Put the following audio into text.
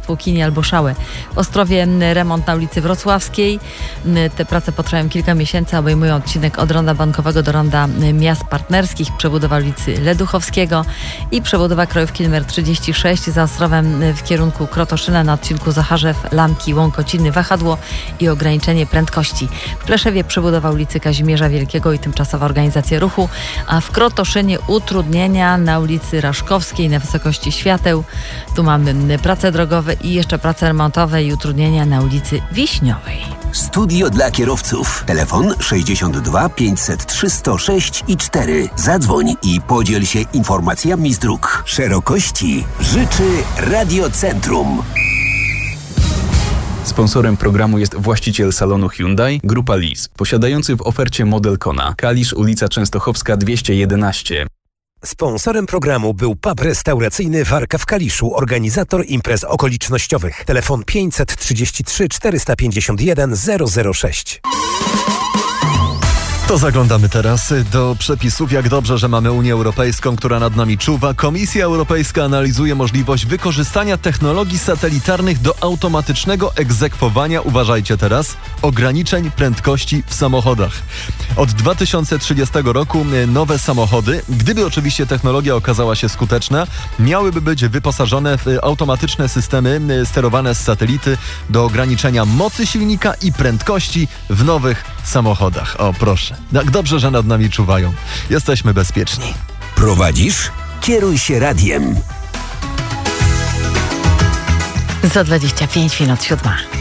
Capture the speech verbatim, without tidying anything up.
spółki Albo-Szałę. W Ostrowie remont na ulicy Wrocławskiej. Te prace potrwają kilka miesięcy, obejmują odcinek od ronda Bankowego do ronda Miast Partnerskich, przebudowa ulicy Leduchowskiego i przebudowa krajówki nr trzydzieści sześć za Ostrowem w kierunku Krotoszyna na odcinku Zacharzew, Lamki, Łąkociny, Wahadło i ograniczenie prędkości. W Pleszewie przebudowa ulicy Kazimierza Wielkiego i tymczasowa organizacja ruchu, a w Krotoszynie utrudnienia na ulicy Raszkowskiej na wysokości świateł. Tu mamy prace drogowe i jeszcze prace remontowe i utrudnienia na ulicy Wiśniowej. Studio dla kierowców. Telefon sześćdziesiąt dwa pięćset trzy sto sześć i cztery. Zadzwoń i podziel się informacjami z dróg. Szerokości życzy Radiocentrum. Sponsorem programu jest właściciel salonu Hyundai, Grupa Lis, posiadający w ofercie model Kona. Kalisz, ulica Częstochowska dwieście jedenaście. Sponsorem programu był pub restauracyjny Warka w Kaliszu, organizator imprez okolicznościowych. Telefon pięćset trzydzieści trzy czterysta pięćdziesiąt jeden zero zero sześć. To zaglądamy teraz do przepisów. Jak dobrze, że mamy Unię Europejską, która nad nami czuwa. Komisja Europejska analizuje możliwość wykorzystania technologii satelitarnych do automatycznego egzekwowania, uważajcie teraz, ograniczeń prędkości w samochodach. Od dwa tysiące trzydziestego roku nowe samochody, gdyby oczywiście technologia okazała się skuteczna, miałyby być wyposażone w automatyczne systemy sterowane z satelity do ograniczenia mocy silnika i prędkości w nowych samochodach. O, proszę. Jak dobrze, że nad nami czuwają. Jesteśmy bezpieczni. Prowadzisz? Kieruj się radiem. Za dwadzieścia pięć minut siódma.